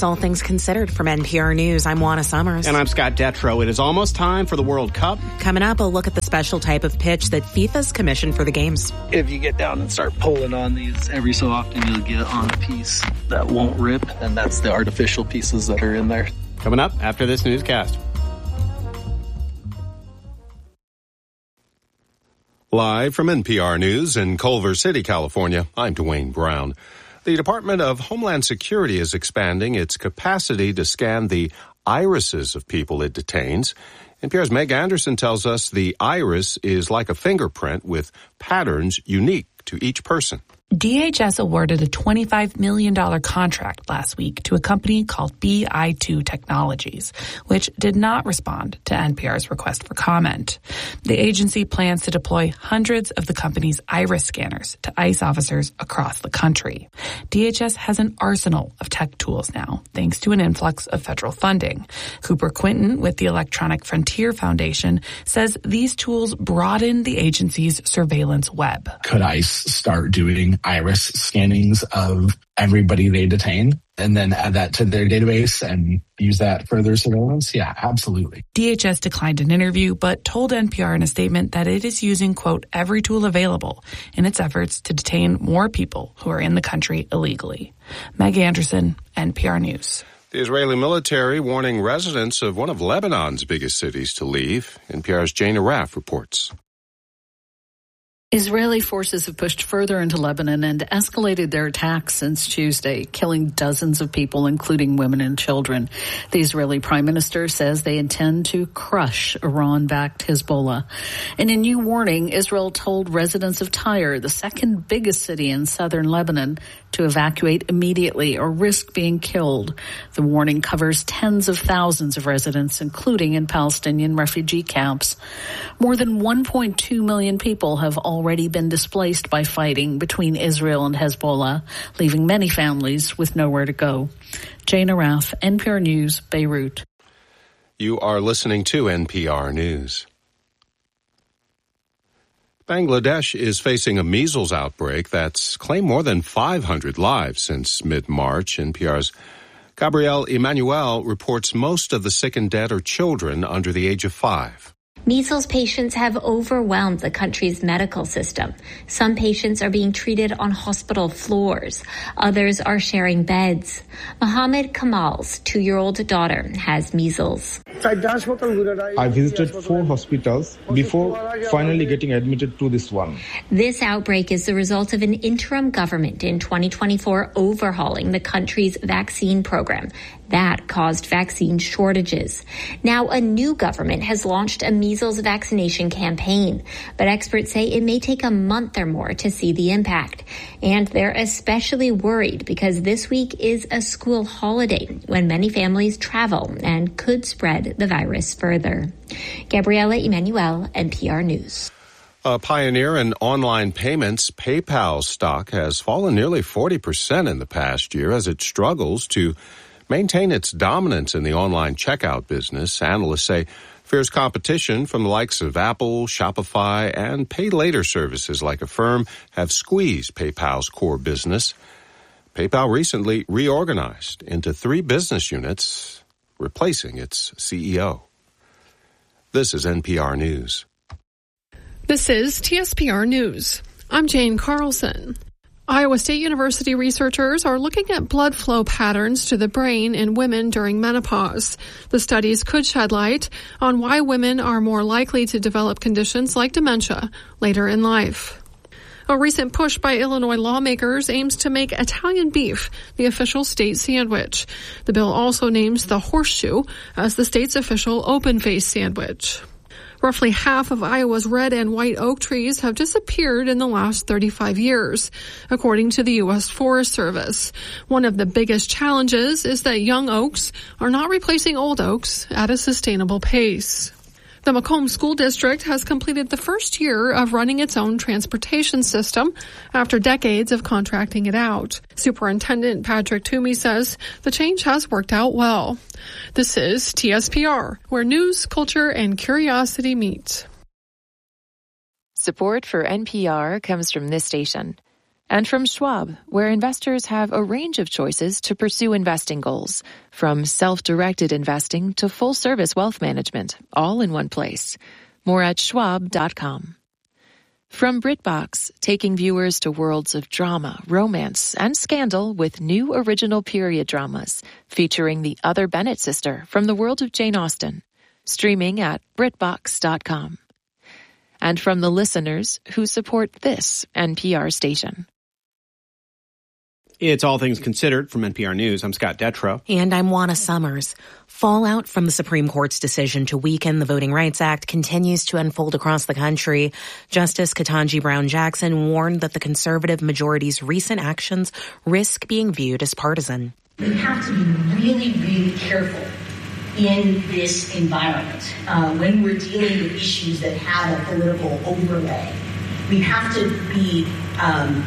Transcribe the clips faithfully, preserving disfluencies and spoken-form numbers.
It's All Things Considered from N P R News. I'm Juana Summers. And I'm Scott Detrow. It is almost time for the World Cup. Coming up, a look at the special type of pitch that FIFA's commissioned for the games. If you get down and start pulling on these every so often, you'll get on a piece that won't rip, and that's the artificial pieces that are in there. Coming up after this newscast. Live from N P R News in Culver City, California, I'm Dwayne Brown. The Department of Homeland Security is expanding its capacity to scan the irises of people it detains. N P R's Meg Anderson tells us the iris is like a fingerprint with patterns unique to each person. D H S awarded a twenty-five million dollars contract last week to a company called B I two Technologies, which did not respond to N P R's request for comment. The agency plans to deploy hundreds of the company's iris scanners to ICE officers across the country. D H S has an arsenal of tech tools now, thanks to an influx of federal funding. Cooper Quinton with the Electronic Frontier Foundation says these tools broaden the agency's surveillance web. Could ICE start doing iris scannings of everybody they detain and then add that to their database and use that for their surveillance? Yeah, absolutely. D H S declined an interview, but told N P R in a statement that it is using, quote, every tool available in its efforts to detain more people who are in the country illegally. Meg Anderson, N P R News. The Israeli military warning residents of one of Lebanon's biggest cities to leave. N P R's Jane Araf reports. Israeli forces have pushed further into Lebanon and escalated their attacks since Tuesday, killing dozens of people, including women and children. The Israeli prime minister says they intend to crush Iran-backed Hezbollah. In a new warning, Israel told residents of Tyre, the second biggest city in southern Lebanon, to evacuate immediately or risk being killed. The warning covers tens of thousands of residents, including in Palestinian refugee camps. More than one point two million people have already been displaced by fighting between Israel and Hezbollah, leaving many families with nowhere to go. Jane Araf, N P R News, Beirut. You are listening to N P R News. Bangladesh is facing a measles outbreak that's claimed more than five hundred lives since mid-March. N P R's Gabrielle Emmanuel reports most of the sick and dead are children under the age of five. Measles patients have overwhelmed the country's medical system. Some patients are being treated on hospital floors. Others are sharing beds. Mohammed Kamal's two-year-old daughter has measles. I visited four hospitals before finally getting admitted to this one. This outbreak is the result of an interim government in twenty twenty-four overhauling the country's vaccine program. That caused vaccine shortages. Now a new government has launched a measles vaccination campaign, but experts say it may take a month or more to see the impact. And they're especially worried because this week is a school holiday when many families travel and could spread the virus further. Gabriela Emmanuel, N P R News. A pioneer in online payments, PayPal's stock has fallen nearly forty percent in the past year as it struggles to maintain its dominance in the online checkout business. Analysts say fierce competition from the likes of Apple, Shopify, and pay later services like Affirm have squeezed PayPal's core business. PayPal recently reorganized into three business units, replacing its C E O. This is N P R News. This is T S P R News. I'm Jane Carlson. Iowa State University researchers are looking at blood flow patterns to the brain in women during menopause. The studies could shed light on why women are more likely to develop conditions like dementia later in life. A recent push by Illinois lawmakers aims to make Italian beef the official state sandwich. The bill also names the horseshoe as the state's official open-faced sandwich. Roughly half of Iowa's red and white oak trees have disappeared in the last thirty-five years, according to the U S Forest Service. One of the biggest challenges is that young oaks are not replacing old oaks at a sustainable pace. The Macomb School District has completed the first year of running its own transportation system after decades of contracting it out. Superintendent Patrick Toomey says the change has worked out well. This is T S P R, where news, culture, and curiosity meet. Support for N P R comes from this station And from Schwab, where investors have a range of choices to pursue investing goals, from self-directed investing to full-service wealth management, all in one place. More at schwab dot com. From BritBox, taking viewers to worlds of drama, romance, and scandal with new original period dramas featuring the other Bennett sister from the world of Jane Austen. Streaming at brit box dot com. And from the listeners who support this N P R station. It's All Things Considered from N P R News. I'm Scott Detrow. And I'm Juana Summers. Fallout from the Supreme Court's decision to weaken the Voting Rights Act continues to unfold across the country. Justice Ketanji Brown Jackson warned that the conservative majority's recent actions risk being viewed as partisan. We have to be really, really careful in this environment uh, when we're dealing with issues that have a political overlay. We have to be um,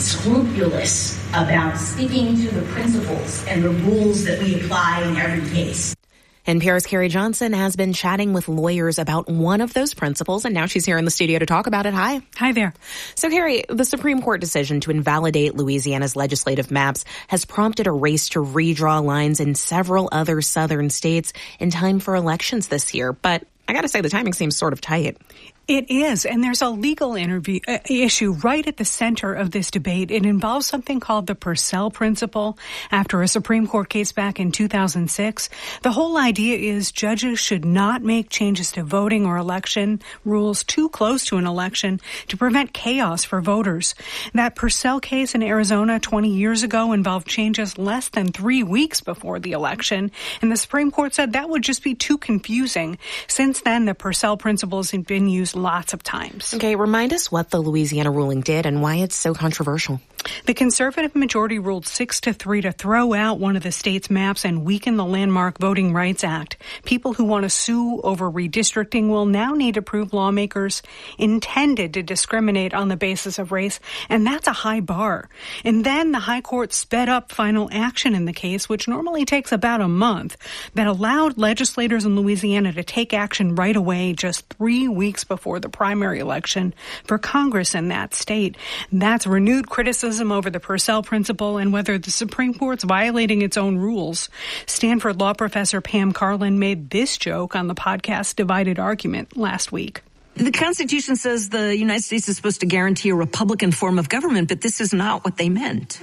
scrupulous about sticking to the principles and the rules that we apply in every case. N P R's Carrie Johnson has been chatting with lawyers about one of those principles, and now she's here in the studio to talk about it. Hi. Hi there. So, Carrie, the Supreme Court decision to invalidate Louisiana's legislative maps has prompted a race to redraw lines in several other southern states in time for elections this year. But I got to say, the timing seems sort of tight. It is, and there's a legal interview, uh, issue right at the center of this debate. It involves something called the Purcell Principle after a Supreme Court case back in two thousand six. The whole idea is judges should not make changes to voting or election rules too close to an election to prevent chaos for voters. That Purcell case in Arizona twenty years ago involved changes less than three weeks before the election, and the Supreme Court said that would just be too confusing. Since then, the Purcell Principles have been used lots of times. Okay, remind us what the Louisiana ruling did and why it's so controversial. The conservative majority ruled six to three to throw out one of the state's maps and weaken the landmark Voting Rights Act. People who want to sue over redistricting will now need to prove lawmakers intended to discriminate on the basis of race, and that's a high bar. And then the High Court sped up final action in the case, which normally takes about a month, that allowed legislators in Louisiana to take action right away just three weeks before the primary election for Congress in that state. That's renewed criticism over the Purcell Principle and whether the Supreme Court's violating its own rules. Stanford law professor Pam Carlin made this joke on the podcast Divided Argument last week. The Constitution says the United States is supposed to guarantee a Republican form of government, but this is not what they meant.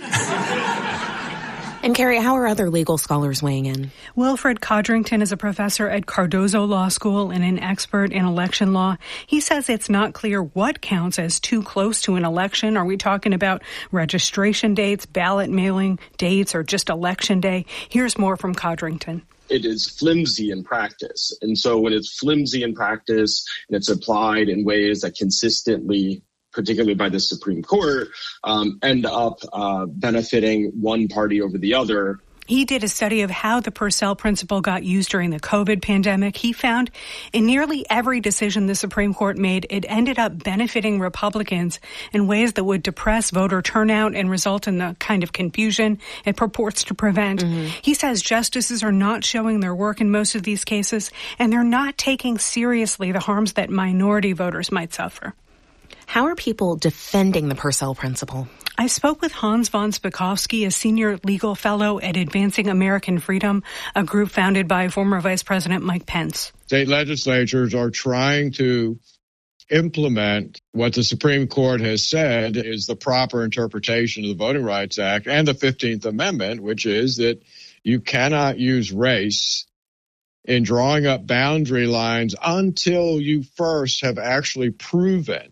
And Carrie, how are other legal scholars weighing in? Wilfred Codrington is a professor at Cardozo Law School and an expert in election law. He says it's not clear what counts as too close to an election. Are we talking about registration dates, ballot mailing dates, or just election day? Here's more from Codrington. It is flimsy in practice. And so when it's flimsy in practice and it's applied in ways that consistently, particularly by the Supreme Court, um, end up uh, benefiting one party over the other. He did a study of how the Purcell Principle got used during the COVID pandemic. He found in nearly every decision the Supreme Court made, it ended up benefiting Republicans in ways that would depress voter turnout and result in the kind of confusion it purports to prevent. Mm-hmm. He says justices are not showing their work in most of these cases, and they're not taking seriously the harms that minority voters might suffer. How are people defending the Purcell Principle? I spoke with Hans von Spakovsky, a senior legal fellow at Advancing American Freedom, a group founded by former Vice President Mike Pence. State legislatures are trying to implement what the Supreme Court has said is the proper interpretation of the Voting Rights Act and the fifteenth Amendment, which is that you cannot use race in drawing up boundary lines until you first have actually proven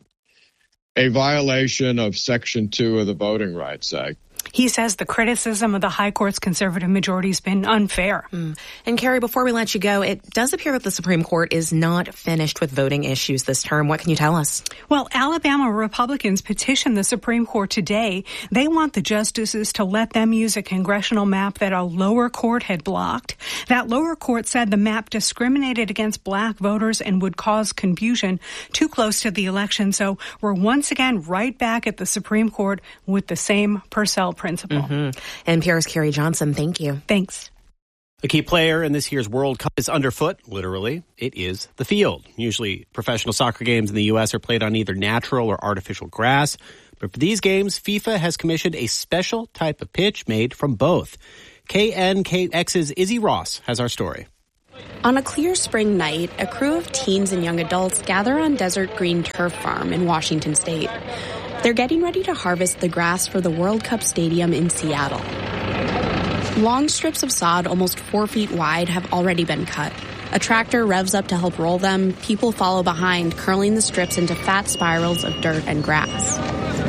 a violation of Section two of the Voting Rights Act. He says the criticism of the High Court's conservative majority has been unfair. Mm. And Carrie, before we let you go, it does appear that the Supreme Court is not finished with voting issues this term. What can you tell us? Well, Alabama Republicans petitioned the Supreme Court today. They want the justices to let them use a congressional map that a lower court had blocked. That lower court said the map discriminated against black voters and would cause confusion too close to the election. So we're once again right back at the Supreme Court with the same Purcell Principle. Mm-hmm. N P R's Carrie Johnson, thank you. Thanks. The key player in this year's World Cup is underfoot, literally. It is the field. Usually professional soccer games in the U S are played on either natural or artificial grass. But for these games, FIFA has commissioned a special type of pitch made from both. K N K X's Izzy Ross has our story. On a clear spring night, a crew of teens and young adults gather on Desert Green Turf Farm in Washington State. They're getting ready to harvest the grass for the World Cup Stadium in Seattle. Long strips of sod almost four feet wide have already been cut. A tractor revs up to help roll them. People follow behind, curling the strips into fat spirals of dirt and grass.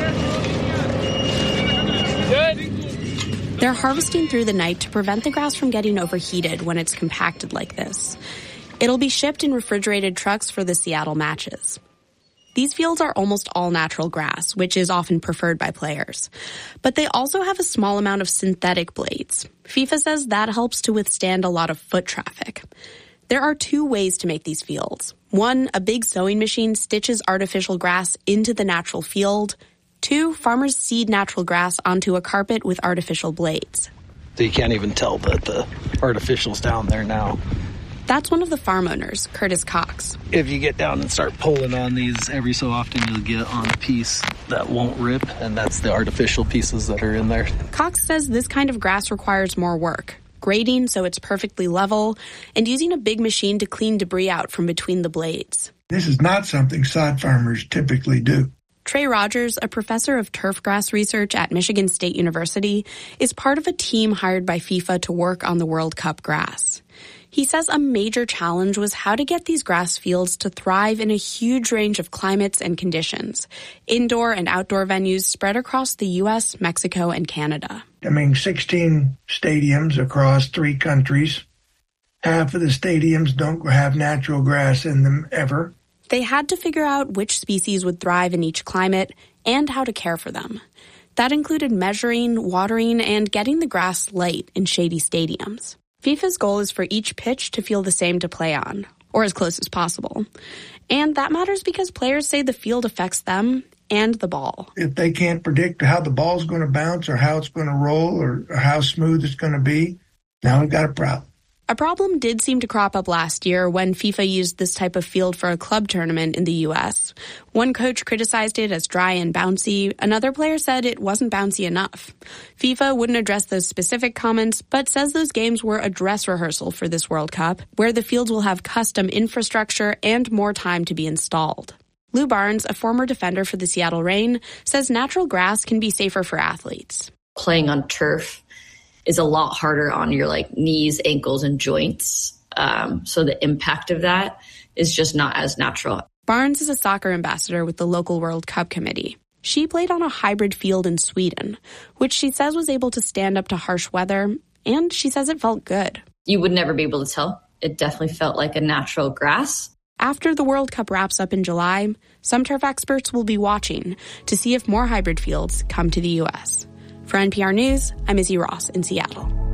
They're harvesting through the night to prevent the grass from getting overheated when it's compacted like this. It'll be shipped in refrigerated trucks for the Seattle matches. These fields are almost all natural grass, which is often preferred by players. But they also have a small amount of synthetic blades. FIFA says that helps to withstand a lot of foot traffic. There are two ways to make these fields. One, a big sewing machine stitches artificial grass into the natural field. Two, farmers seed natural grass onto a carpet with artificial blades. So you can't even tell that the artificial's down there now. That's one of the farm owners, Curtis Cox. If you get down and start pulling on these, every so often you'll get on a piece that won't rip, and that's the artificial pieces that are in there. Cox says this kind of grass requires more work. Grading so it's perfectly level, and using a big machine to clean debris out from between the blades. This is not something sod farmers typically do. Trey Rogers, a professor of turfgrass research at Michigan State University, is part of a team hired by FIFA to work on the World Cup grass. He says a major challenge was how to get these grass fields to thrive in a huge range of climates and conditions, indoor and outdoor venues spread across the U S, Mexico, and Canada. I mean, sixteen stadiums across three countries. Half of the stadiums don't have natural grass in them ever. They had to figure out which species would thrive in each climate and how to care for them. That included measuring, watering, and getting the grass light in shady stadiums. FIFA's goal is for each pitch to feel the same to play on, or as close as possible. And that matters because players say the field affects them and the ball. If they can't predict how the ball's going to bounce or how it's going to roll or, or how smooth it's going to be, now we've got a problem. A problem did seem to crop up last year when FIFA used this type of field for a club tournament in the U S. One coach criticized it as dry and bouncy. Another player said it wasn't bouncy enough. FIFA wouldn't address those specific comments, but says those games were a dress rehearsal for this World Cup, where the fields will have custom infrastructure and more time to be installed. Lou Barnes, a former defender for the Seattle Reign, says natural grass can be safer for athletes. Playing on turf is a lot harder on your like knees, ankles, and joints. Um, so the impact of that is just not as natural. Barnes is a soccer ambassador with the local World Cup committee. She played on a hybrid field in Sweden, which she says was able to stand up to harsh weather, and she says it felt good. You would never be able to tell. It definitely felt like a natural grass. After the World Cup wraps up in July, some turf experts will be watching to see if more hybrid fields come to the U S. For N P R News, I'm Izzy Ross in Seattle.